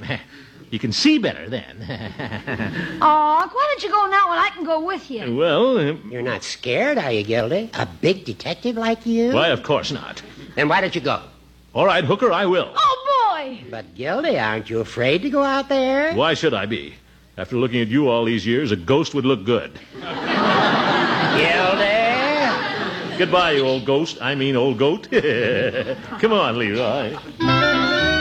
You can see better then. Aw, why don't you go now and I can go with you? Well, You're not scared, are you, Gildy? A big detective like you? why, of course not. Then why don't you go? All right, Hooker, I will. Oh, boy! But, Gildy, aren't you afraid to go out there? Why should I be? After looking at you all these years, a ghost would look good. Gildy? Goodbye, you old ghost. I mean old goat. Come on, Leroy.